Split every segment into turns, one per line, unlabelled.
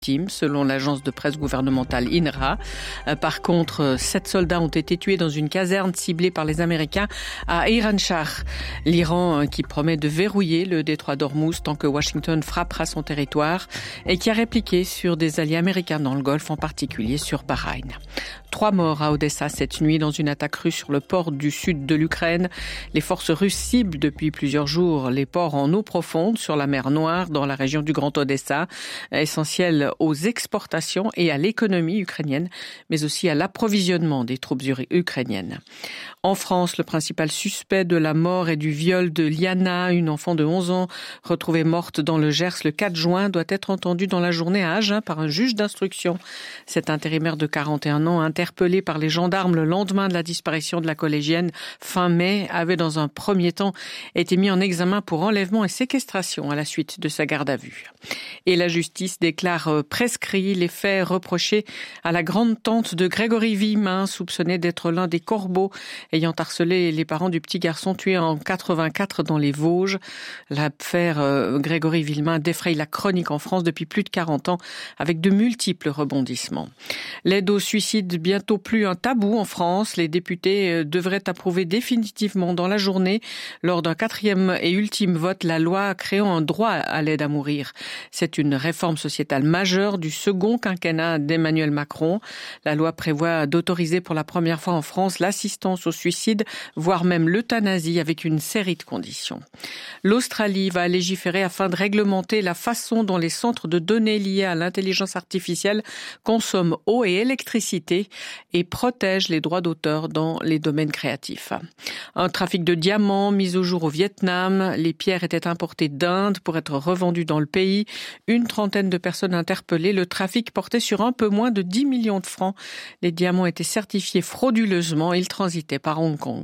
selon l'agence de presse gouvernementale INRA. Par contre, 7 soldats ont été tués dans une caserne ciblée par les Américains à Iran Shah. L'Iran qui promet de verrouiller le détroit d'Ormuz tant que Washington frappera son territoire et qui a répliqué sur des alliés américains dans le Golfe, en particulier sur Bahreïn. 3 morts à Odessa cette nuit dans une attaque russe sur le port du sud de l'Ukraine. Les forces russes ciblent depuis plusieurs jours les ports en eau profonde sur la mer Noire dans la région du Grand Odessa, essentiel aux exportations et à l'économie ukrainienne, mais aussi à l'approvisionnement des troupes ukrainiennes. En France, le principal suspect de la mort et du viol de Liana, une enfant de 11 ans retrouvée morte dans le Gers le 4 juin, doit être entendu dans la journée à Agen par un juge d'instruction. Cet intérimaire de 41 ans, interpellé par les gendarmes le lendemain de la disparition de la collégienne fin mai, avait dans un premier temps été mis en examen pour enlèvement et séquestration à la suite de sa garde à vue. Et la justice déclare prescrit les faits reprochés à la grande-tante de Grégory Villemin, soupçonné d'être l'un des corbeaux ayant harcelé les parents du petit garçon tué en 84 dans les Vosges. L'affaire Grégory Villemin défraye la chronique en France depuis plus de 40 ans avec de multiples rebondissements. L'aide au suicide, bientôt plus un tabou en France. Les députés devraient approuver définitivement dans la journée, lors d'un 4e et ultime vote, la loi créant un droit à l'aide à mourir. C'est une réforme sociétale majeure du second quinquennat d'Emmanuel Macron. La loi prévoit d'autoriser pour la première fois en France l'assistance au suicide, voire même l'euthanasie avec une série de conditions. L'Australie va légiférer afin de réglementer la façon dont les centres de données liés à l'intelligence artificielle consomment eau et électricité et protègent les droits d'auteur dans les domaines créatifs. Un trafic de diamants mis au jour au Vietnam. Les pierres étaient importées d'Inde pour être revendues dans le pays. Une trentaine de personnes interpellées. Le trafic portait sur un peu moins de 10 millions de francs. Les diamants étaient certifiés frauduleusement. Ils transitaient par Hong Kong.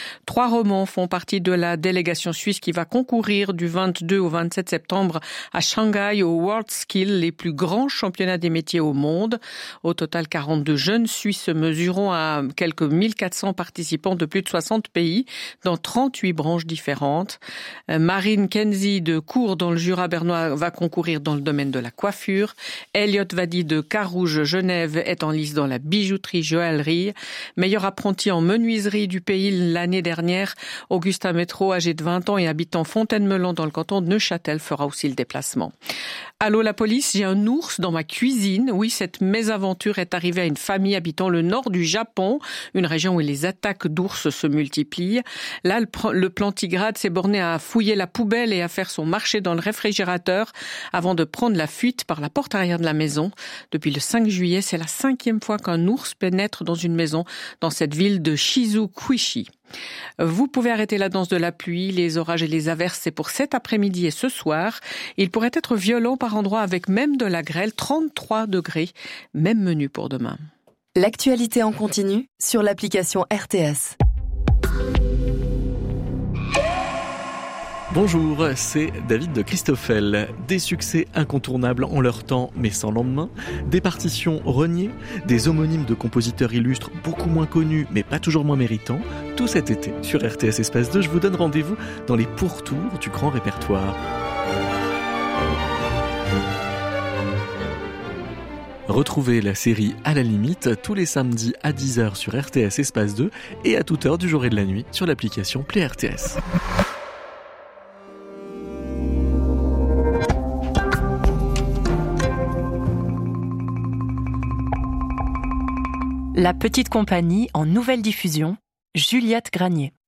3 romans font partie de la délégation suisse qui va concourir du 22 au 27 septembre à Shanghai au World Skills, les plus grands championnats des métiers au monde. Au total, 42 jeunes Suisses se mesureront à quelques 1400 participants de plus de 60 pays dans 38 branches différentes. Marine Kenzie de Cours dans le Jura bernois va concourir dans le domaine de la coiffure. Elliot Vadi de Carouge Genève est en lice dans la bijouterie joaillerie. Meilleur apprenti en menuiserie du pays l'année dernière, Augustin Métro, âgé de 20 ans et habitant Fontaine-Melon dans le canton de Neuchâtel, fera aussi le déplacement. Allô la police, j'ai un ours dans ma cuisine. Oui, cette mésaventure est arrivée à une famille habitant le nord du Japon, une région où les attaques d'ours se multiplient. Là, le plantigrade s'est borné à fouiller la poubelle et à faire son marché dans le réfrigérateur avant de prendre la fuite par la porte arrière de la maison. Depuis le 5 juillet, c'est la 5e fois qu'un ours pénètre dans une maison dans cette ville de Shizukuishi. Vous pouvez arrêter la danse de la pluie, les orages et les averses, c'est pour cet après-midi et ce soir. Il pourrait être violent par endroits avec même de la grêle, 33 degrés, même menu pour demain.
L'actualité en continu sur l'application RTS.
Bonjour, c'est David de Christoffel. Des succès incontournables en leur temps, mais sans lendemain. Des partitions reniées, des homonymes de compositeurs illustres beaucoup moins connus, mais pas toujours moins méritants. Tout cet été, sur RTS Espace 2, je vous donne rendez-vous dans les pourtours du grand répertoire. Retrouvez la série À la limite tous les samedis à 10h sur RTS Espace 2 et à toute heure du jour et de la nuit sur l'application Play RTS.
La petite compagnie en nouvelle diffusion, Juliette Granier.